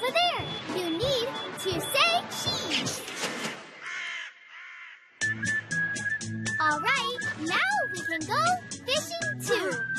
over there. You need to say cheese. All right, now we can go fishing too.